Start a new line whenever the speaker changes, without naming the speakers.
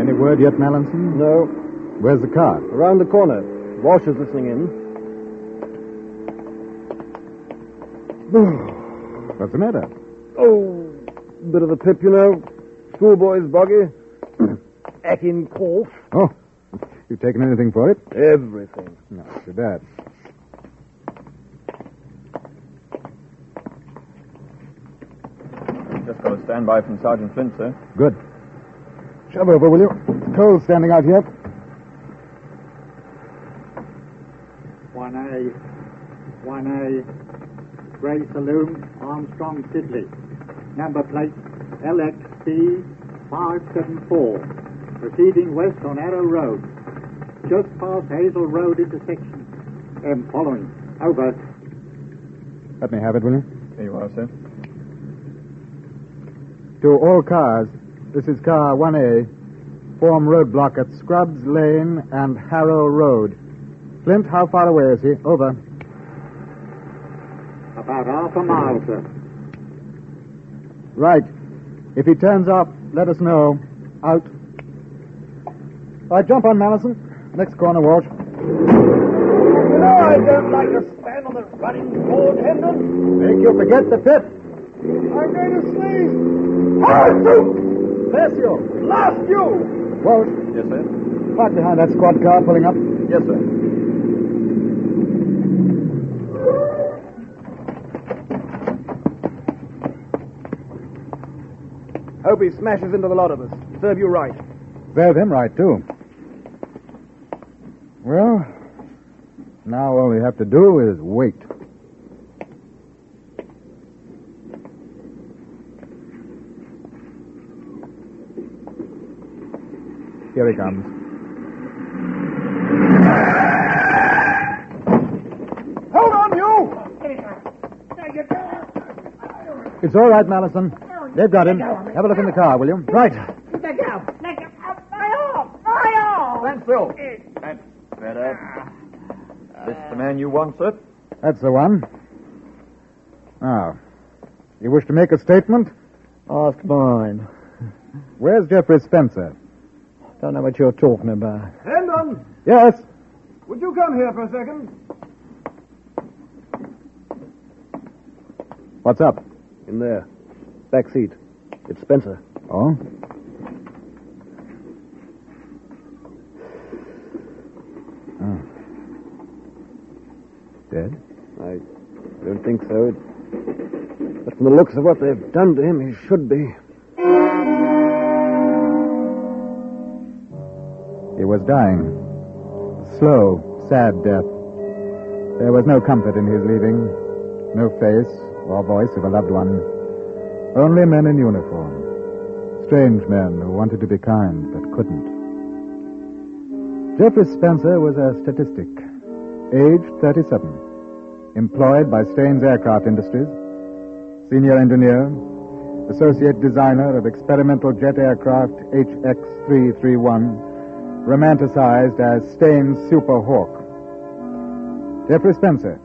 Any word yet, Mallinson?
No.
Where's the car?
Around the corner. Walsh is listening in.
What's the matter?
Oh, bit of a pip, you know. Schoolboy's boggy. Acting cough.
Oh, you taken anything for it?
Everything.
No, too bad.
Just got a standby from Sergeant Flint, sir.
Good. Shove over, will you? Cole's standing out here.
1A, Grey Saloon, Armstrong, Sidley. Number plate LXB 574. Proceeding west on Arrow Road. Just past Hazel Road intersection. Following. Over.
Let me have it, will you?
Here you are, sir.
To all cars, this is car 1A. Form roadblock at Scrubs Lane and Harrow Road. Flint, how far away is he? Over.
About half a mile, sir.
Right. If he turns up, let us know. Out. All right, jump on, Mallinson. Next corner, Walsh.
You know I don't like to stand on the running board, Hendon.
Make you forget the pit.
I'm going to sneeze. Harsu!
Bless you.
Blast you!
Walsh,
Yes, sir.
park behind that squad car pulling up.
Yes, sir.
Hope he smashes into the lot of us. Serve you right.
Serve him right, too. Well, now all we have to do is wait. Here he comes.
Hold on, you!
It's all right, Mallinson. They've got him. Have a look in the car, will you? Right.
Let go. My arm.
Thanks, Phil. That's better. This the man you want, sir?
That's the one. Now, you wish to make a statement?
Ask mine.
Where's Jeffrey Spencer?
Don't know what you're talking about. Hendon,
Yes.
would you come here for a second?
What's up?
In there. Back seat. It's Spencer.
Oh? Oh. Dead?
I don't think so. But from the looks of what they've done to him, he should be.
He was dying. Slow, sad death. There was no comfort in his leaving. No face or voice of a loved one. Only men in uniform. Strange men who wanted to be kind but couldn't. Jeffrey Spencer was a statistic. Age 37. Employed by Staines Aircraft Industries. Senior engineer. Associate designer of experimental jet aircraft HX-331. Romanticized as Staines Super Hawk. Jeffrey Spencer,